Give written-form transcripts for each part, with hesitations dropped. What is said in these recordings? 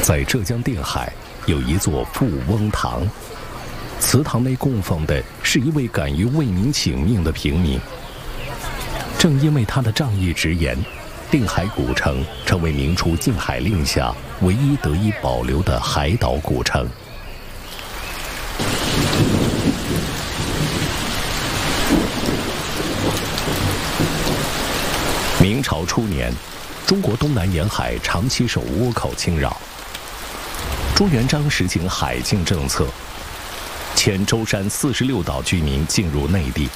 在浙江定海有一座富翁堂，祠堂内供奉的是一位敢于为民请命的平民。正因为他的仗义直言，定海古城成为明初禁海令下唯一得以保留的海岛古城。明朝初年，中国东南沿海长期受倭寇侵扰，朱元璋实行海禁政策，遣舟山46岛居民进入内地。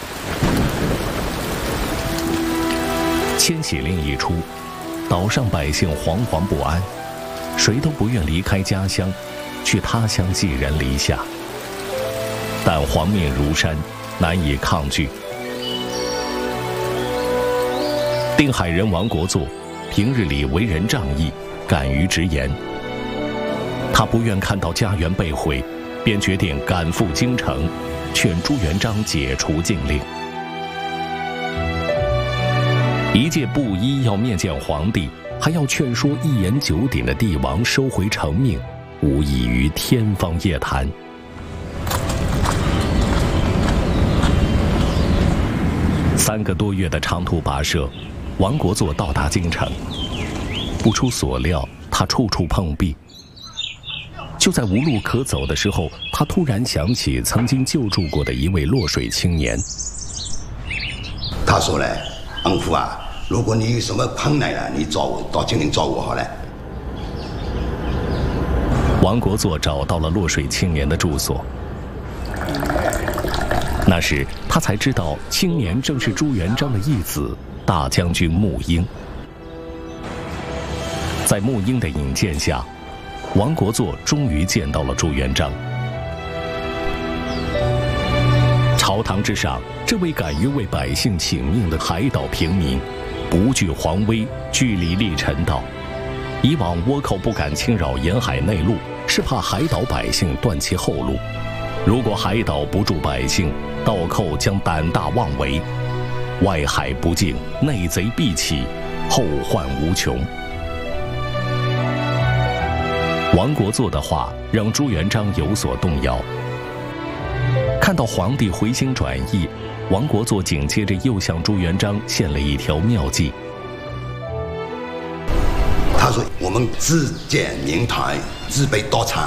迁徙令一出，岛上百姓惶惶不安，谁都不愿离开家乡，去他乡寄人篱下。但皇命如山，难以抗拒。定海人王国祚平日里为人仗义，敢于直言。他不愿看到家园被毁，便决定赶赴京城，劝朱元璋解除禁令。一介布衣要面见皇帝，还要劝说一言九鼎的帝王收回成命，无异于天方夜谭。3个多月的长途跋涉，王国祚到达京城。不出所料，他处处碰壁。就在无路可走的时候，他突然想起曾经救助过的一位落水青年。 他说呢，恩父啊，如果你有什么困难啊，你找我，到京城找我好了。 王国祚找到了落水青年的住所。那时他才知道，青年正是朱元璋的义子大将军穆英。在穆英的引荐下，王国祚终于见到了朱元璋。朝堂之上，这位敢于为百姓请命的海岛平民，不惧皇威，据理力陈道：以往倭寇不敢侵扰沿海内陆，是怕海岛百姓断其后路。如果海岛不助百姓，盗寇将胆大妄为，外海不静，内贼必起，后患无穷。王国祚的话让朱元璋有所动摇。看到皇帝回心转意，王国祚紧接着又向朱元璋献了一条妙计。 他说：“我们自建明堂，自备刀枪。”